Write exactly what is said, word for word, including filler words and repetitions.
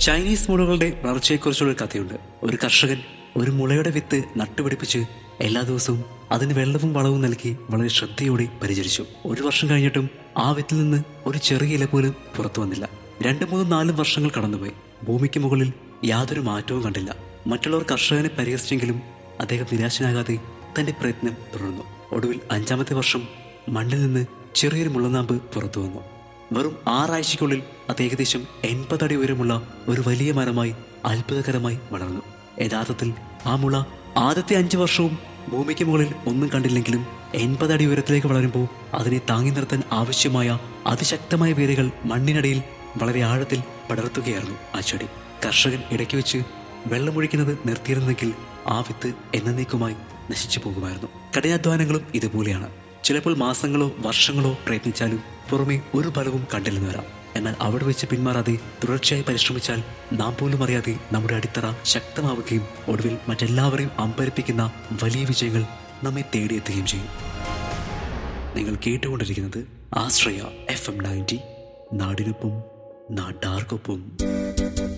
Chinese മുളകളുടെ വളർച്ചയെക്കുറിച്ചുള്ള ഒരു കഥയുണ്ട്. ഒരു കർഷകൻ ഒരു മുളയുടെ വിത്ത് നട്ടുപിടിപ്പിച്ച് എല്ലാ ദിവസവും അതിന് വെള്ളവും വളവും നൽകി വളരെ ശ്രദ്ധയോടെ പരിചരിച്ചു. ഒരു വർഷം കഴിഞ്ഞിട്ടും ആ വിത്തിൽ നിന്ന് ഒരു ചെറിയ ഇല പോലും പുറത്തു വന്നില്ല. രണ്ടു മൂന്നും നാലും വർഷങ്ങൾ കടന്നുപോയി. ഭൂമിക്ക് മുകളിൽ യാതൊരു മാറ്റവും കണ്ടില്ല. മറ്റുള്ളവർ കർഷകനെ പരിഹസിച്ചെങ്കിലും അദ്ദേഹം നിരാശനാകാതെ തന്റെ പ്രയത്നം തുടർന്നു. ഒടുവിൽ അഞ്ചാമത്തെ വർഷം മണ്ണിൽ നിന്ന് ചെറിയൊരു മുളനാമ്പ് പുറത്തു വന്നു. വെറും ആറാഴ്ചയ്ക്കുള്ളിൽ അത് ഏകദേശം എൺപതടി ഉയരമുള്ള ഒരു വലിയ മരമായി അത്ഭുതകരമായി വളർന്നു. യഥാർത്ഥത്തിൽ ആ മുള ആദ്യത്തെ അഞ്ചു വർഷവും ഭൂമിക്ക് മുകളിൽ ഒന്നും കണ്ടില്ലെങ്കിലും എൺപതടി ഉയരത്തിലേക്ക് വളരുമ്പോൾ അതിനെ താങ്ങി നിർത്താൻ ആവശ്യമായ അതിശക്തമായ വേരുകൾ മണ്ണിനടിയിൽ വളരെ ആഴത്തിൽ പടർത്തുകയായിരുന്നു ആ ചെടി. കർഷകൻ ഇടയ്ക്ക് വെച്ച് വെള്ളമൊഴിക്കുന്നത് നിർത്തിയിരുന്നെങ്കിൽ ആ വിത്ത് എന്നേക്കുമായി നശിച്ചു പോകുമായിരുന്നു. കഠിനാധ്വാനങ്ങളും ഇതുപോലെയാണ്. ചിലപ്പോൾ മാസങ്ങളോ വർഷങ്ങളോ പ്രയത്നിച്ചാലും പുറമെ ഒരു ഫലവും കണ്ടില്ലെന്ന് വരാം. എന്നാൽ അവിടെ വെച്ച് പിന്മാറാതെ തുടർച്ചയായി പരിശ്രമിച്ചാൽ നാം പോലും അറിയാതെ നമ്മുടെ അടിത്തറ ശക്തമാവുകയും ഒടുവിൽ മറ്റെല്ലാവരെയും അമ്പരപ്പിക്കുന്ന വലിയ വിജയങ്ങൾ നമ്മെ തേടിയെത്തുകയും ചെയ്യും. നിങ്ങൾ കേട്ടുകൊണ്ടിരിക്കുന്നത് ആശ്രയ എഫ് എം നയൻറ്റി, നാടിനൊപ്പം നാട്ടാർക്കൊപ്പം.